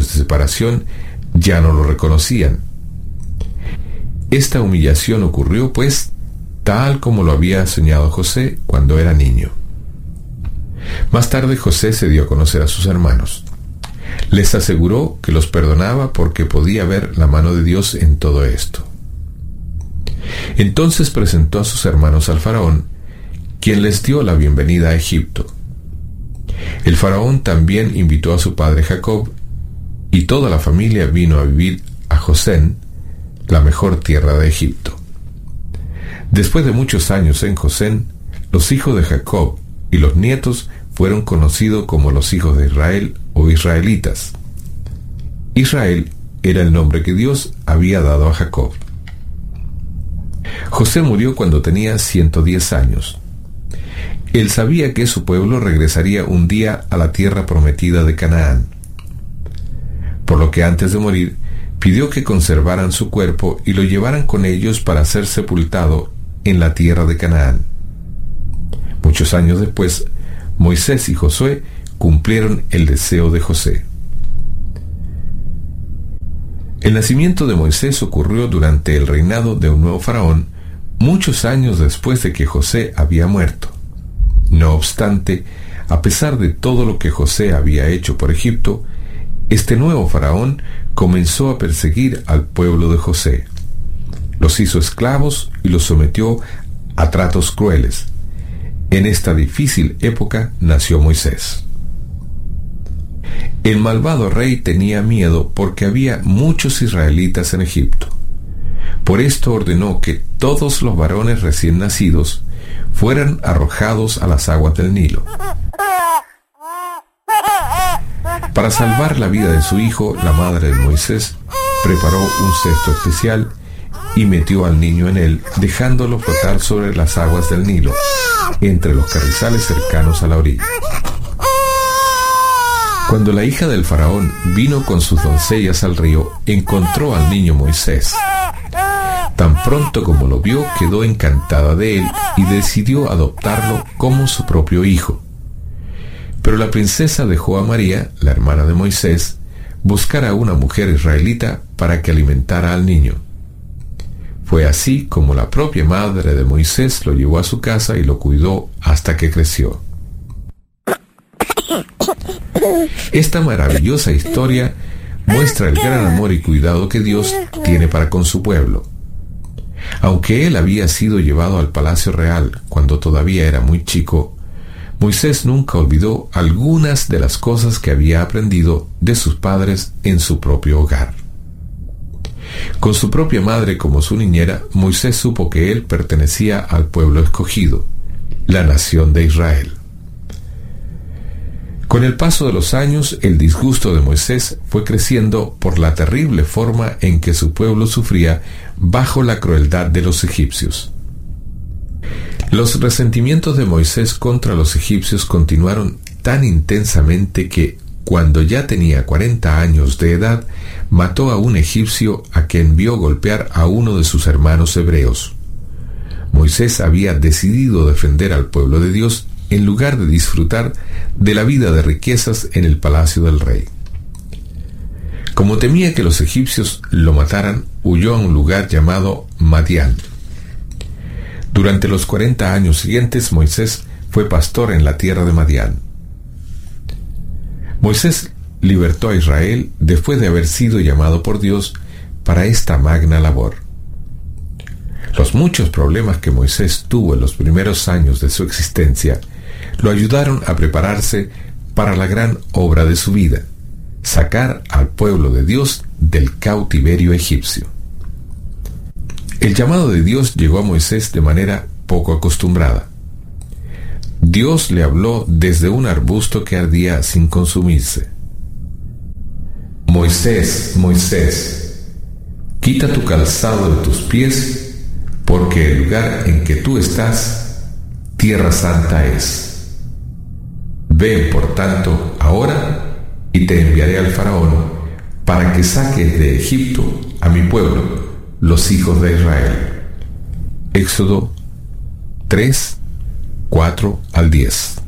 de separación ya no lo reconocían. Esta humillación ocurrió, pues, tal como lo había soñado José cuando era niño. Más tarde José se dio a conocer a sus hermanos. Les aseguró que los perdonaba porque podía ver la mano de Dios en todo esto. Entonces presentó a sus hermanos al faraón, quien les dio la bienvenida a Egipto. El faraón también invitó a su padre Jacob, y toda la familia vino a vivir a Gosén, la mejor tierra de Egipto. Después de muchos años en Gosén, los hijos de Jacob y los nietos fueron conocidos como los hijos de Israel o israelitas. Israel era el nombre que Dios había dado a Jacob. José murió cuando tenía 110 años. Él sabía que su pueblo regresaría un día a la tierra prometida de Canaán, por lo que antes de morir pidió que conservaran su cuerpo y lo llevaran con ellos para ser sepultado en la tierra de Canaán. Muchos años después, Moisés y Josué cumplieron el deseo de José. El nacimiento de Moisés ocurrió durante el reinado de un nuevo faraón, muchos años después de que José había muerto. No obstante, a pesar de todo lo que José había hecho por Egipto, este nuevo faraón comenzó a perseguir al pueblo de José. Los hizo esclavos y los sometió a tratos crueles. En esta difícil época nació Moisés. El malvado rey tenía miedo porque había muchos israelitas en Egipto. Por esto ordenó que todos los varones recién nacidos fueran arrojados a las aguas del Nilo. Para salvar la vida de su hijo, la madre de Moisés preparó un cesto especial y metió al niño en él, dejándolo flotar sobre las aguas del Nilo, entre los carrizales cercanos a la orilla. Cuando la hija del faraón vino con sus doncellas al río, encontró al niño Moisés. Tan pronto como lo vio, quedó encantada de él y decidió adoptarlo como su propio hijo. Pero la princesa dejó a María, la hermana de Moisés, buscar a una mujer israelita para que alimentara al niño. Fue así como la propia madre de Moisés lo llevó a su casa y lo cuidó hasta que creció. Esta maravillosa historia muestra el gran amor y cuidado que Dios tiene para con su pueblo. Aunque él había sido llevado al palacio real cuando todavía era muy chico, Moisés nunca olvidó algunas de las cosas que había aprendido de sus padres en su propio hogar. Con su propia madre como su niñera, Moisés supo que él pertenecía al pueblo escogido, la nación de Israel. Con el paso de los años, el disgusto de Moisés fue creciendo por la terrible forma en que su pueblo sufría bajo la crueldad de los egipcios. Los resentimientos de Moisés contra los egipcios continuaron tan intensamente que, cuando ya tenía 40 años de edad, mató a un egipcio a quien vio golpear a uno de sus hermanos hebreos. Moisés había decidido defender al pueblo de Dios en lugar de disfrutar de la vida de riquezas en el palacio del rey. Como temía que los egipcios lo mataran, huyó a un lugar llamado Madián. Durante los 40 años siguientes, Moisés fue pastor en la tierra de Madián. Moisés libertó a Israel después de haber sido llamado por Dios para esta magna labor. Los muchos problemas que Moisés tuvo en los primeros años de su existencia lo ayudaron a prepararse para la gran obra de su vida, sacar al pueblo de Dios del cautiverio egipcio. El llamado de Dios llegó a Moisés de manera poco acostumbrada. Dios le habló desde un arbusto que ardía sin consumirse. Moisés, Moisés, quita tu calzado de tus pies, porque el lugar en que tú estás, tierra santa es. Ven, por tanto, ahora, y te enviaré al faraón, para que saques de Egipto a mi pueblo, los hijos de Israel. Éxodo 3, 4 al 10.